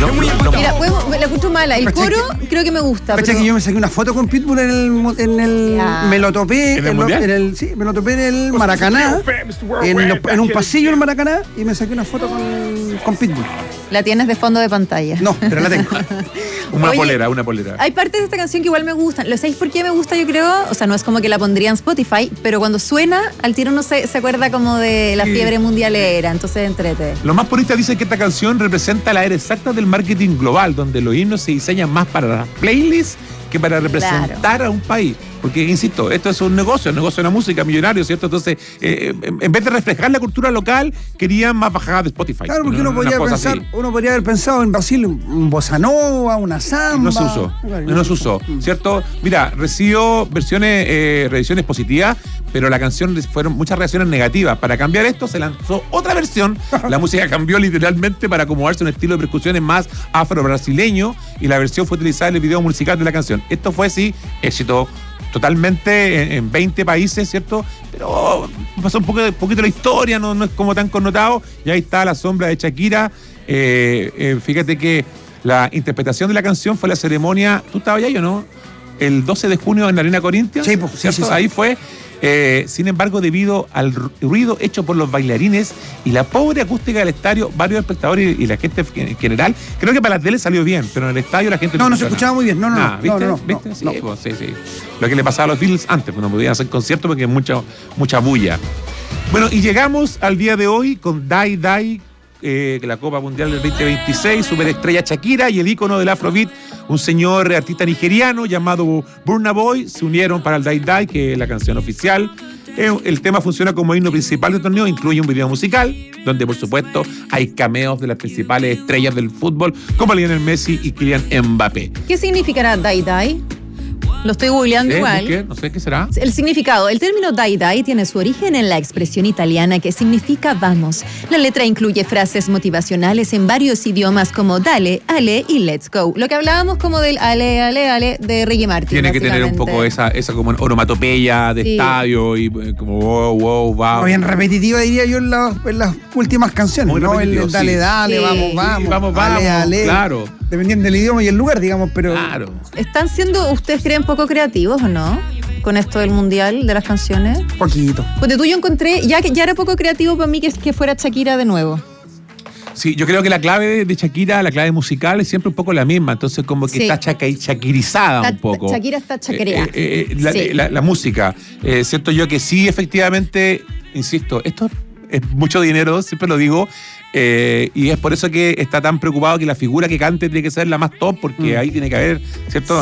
Mira, la escucho mala. El coro creo que me gusta. Pero... que yo me saqué una foto con Pitbull en el me lo topé ¿En el mundial? Sí, me lo topé en el Maracaná, en un pasillo del Maracaná, y me saqué una foto con Pitbull. La tienes de fondo de pantalla. No, pero la tengo. Una polera. Hay partes de esta canción que igual me gustan. ¿Lo sabéis por qué me gusta, yo creo? O sea, no es como que la pondría en Spotify, pero cuando suena, al tiro uno se acuerda como de la fiebre mundialera, entonces entrete. Los más puristas dicen que esta canción representa la era exacta del marketing global, donde los himnos se diseñan más para las playlists que para representar a un país. Porque, insisto, esto es un negocio de la música, millonario, ¿cierto? Entonces, en vez de reflejar la cultura local, querían más bajadas de Spotify. Claro, porque uno podría haber pensado en Brasil un bossa nova, una samba. No se usó, ¿cierto? Mira, recibió revisiones positivas, pero la canción fueron muchas reacciones negativas. Para cambiar esto, se lanzó otra versión. La música cambió literalmente para acomodarse a un estilo de percusiones más afro-brasileño, y la versión fue utilizada en el video musical de la canción. Esto fue, sí, éxito totalmente en 20 países, ¿cierto? Pero pasó un poquito la historia, no es como tan connotado, y ahí está La Sombra de Shakira. Fíjate que la interpretación de la canción fue la ceremonia, ¿tú estabas ahí o no? El 12 de junio en la Arena Corinthians, sí, pues, ¿cierto? Sí. Ahí fue. Sin embargo, debido al ruido hecho por los bailarines y la pobre acústica del estadio, varios espectadores y la gente en general, creo que para la tele salió bien, pero en el estadio la gente no se escuchaba muy bien. ¿Viste? Sí. Lo que le pasaba a los Beatles antes, no podían hacer conciertos porque mucha bulla. Bueno, y llegamos al día de hoy con Die Die, la Copa Mundial del 2026, superestrella Shakira y el ícono del Afrobeat, un señor artista nigeriano llamado Burna Boy, se unieron para el Die Die, que es la canción oficial. El tema funciona como himno principal del torneo, incluye un video musical, donde por supuesto hay cameos de las principales estrellas del fútbol, como Lionel Messi y Kylian Mbappé. ¿Qué significará Die Die? Lo estoy googleando igual. ¿Qué? No sé qué será. El significado. El término die die tiene su origen en la expresión italiana que significa vamos. La letra incluye frases motivacionales en varios idiomas como dale, ale y let's go. Lo que hablábamos como del ale, ale, ale de Ricky Martin. Tiene que tener un poco esa como onomatopeya de estadio y como wow. Muy bien repetitiva, diría yo, en las últimas canciones. Muy ¿no? el dale, dale, vamos, ale, claro. Dependiendo del idioma y el lugar, digamos, pero... Claro. ¿Están siendo, ustedes creen, poco creativos o no? Con esto del mundial, de las canciones. Poquito. Porque tú yo encontré, ya era poco creativo para mí que fuera Shakira de nuevo. Sí, yo creo que la clave de Shakira, la clave musical, es siempre un poco la misma. Entonces, como que está shakirizada un poco. Shakira está chaquereada. La música. Siento yo que sí, efectivamente, insisto, esto es mucho dinero, siempre lo digo. Y es por eso que está tan preocupado que la figura que cante tiene que ser la más top, porque ahí tiene que haber, ¿cierto?